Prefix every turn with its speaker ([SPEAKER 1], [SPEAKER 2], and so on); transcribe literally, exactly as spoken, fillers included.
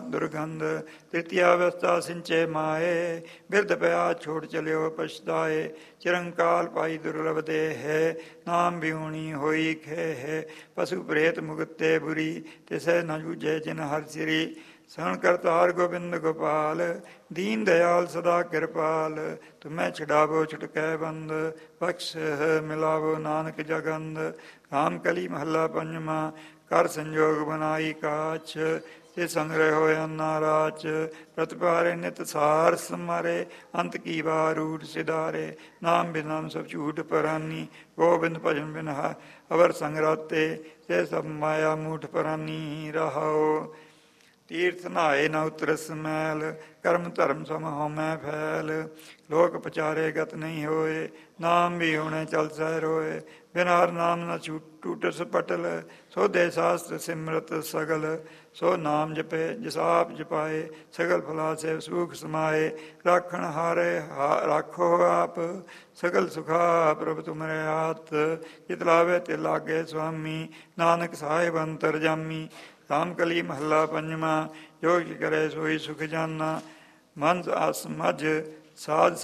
[SPEAKER 1] ਦੁਰਗੰਧ। ਤ੍ਰਿਤੀਆ ਅਵਸਥਾ ਸਿੰਚੇ ਮਾਏ, ਬਿਰਧ ਪਿਆ ਛੋੜ ਚਲਿਓ ਪਛਤਾਏ। ਚਿਰੰਕਾਲ ਪਾਈ ਦੁਰਲਭ ਦੇ ਹੈ, ਨਾਮ ਵਿਹੂਣੀ ਹੋਈ ਖੇ ਹੈ। ਪਸ਼ੂ ਪ੍ਰੇਤ ਮੁਕਤੇ ਬੁਰੀ, ਤਿਸੈ ਨ ਜੂਝੇ ਜਿਨ ਹਰਿ ਸਿਰੀ। ਸਣ ਕਰਤਾਰ ਗੋਬਿੰਦ ਗੋਪਾਲ, ਦੀਨ ਦਇਆਲ ਸਦਾ ਕਿਰਪਾਲ। ਤੁਮੈ ਛਡਾਵੋ ਛੁਟਕੈ ਬੰਦ, ਬਖਸ਼ ਮਿਲਾਵੋ ਨਾਨਕ ਜਗੰਦ। ਰਾਮ ਕਲੀ ਮਹੱਲਾ ਪੰਜਵਾਂ। ਕਰ ਸੰਜੋਗ ਬਨਾਈ ਕਾਛ, ਤੇ ਸੰਗ੍ਰਹਿ ਹੋਇ ਅਨਾਰਾਚ। ਪ੍ਰਤਿਪਾਰੇ ਨਿਤ ਸਾਰ ਸਮਾਰੇ, ਅੰਤ ਕੀ ਵਾਰ ਊਟ ਸਿਧਾਰੇ। ਨਾਮ ਬਿਨਾਮ ਸਭ ਝੂਠ ਪਰਾਨੀ, ਗੋਬਿੰਦ ਭਜਨ ਬਿਨ ਅਵਰ ਸੰਗ ਰਾਤੇ। ਤੇ ਸਭ ਮਾਇਆ ਮੂਠ ਪਰਾਨੀ ਰਹਾਓ। ਤੀਰਥ ਨਹਾਏ ਨ ਉਤਰਸ ਮੈਲ, ਕਰਮ ਧਰਮ ਸਮ ਹਉਮੈ ਫੈਲ। ਲੋਕ ਪਚਾਰੇ ਗਤ ਨਹੀਂ ਹੋਏ, ਨਾਮ ਵੀ ਹੋਣੇ ਚਲ ਸਹਿ ਰੋਏ। ਬਿਨ ਹਰਿ ਨਾਮ ਨ ਟੂਟਸ ਪਟਲ, ਸੋਧੇ ਸਾਸਤ੍ਰ ਸਿਮਰਤ ਸਗਲ। ਸੋ ਨਾਮ ਜਪੇ ਜਿਸ ਆਪ ਜਪਾਏ, ਸਗਲ ਫਲਾ ਸੇ ਸੂਖ ਸਮਾਏ। ਰਾਖਣ ਹਾਰੇ ਰਾਖੋ ਆਪ, ਸਗਲ ਸੁਖਾ ਪ੍ਰਭ ਤੁਮਰੇ ਹਾਥ। ਜਿਤ ਲਾਵੇ ਤੇ ਲਾਗੇ ਸੁਆਮੀ, ਨਾਨਕ ਸਾਹਿਬ ਅੰਤਰ ਜਾਮੀ। ਰਾਮ ਕਲੀ ਮਹੱਲਾ ਪੰਜਵਾਂ। ਜੋ ਕਿ ਕਰੇ ਸੋਈ ਸੁਖ ਜਾਨਾ, ਮਨ ਆਸ ਮਝ ਸਾਧ